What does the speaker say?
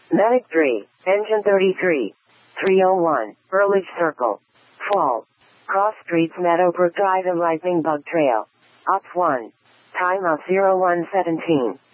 Medic 3, Engine 33. 301, Burlage Circle. Fall. Cross Streets Meadowbrook Drive and Lightning Bug Trail. Ops 1. Time of 0117.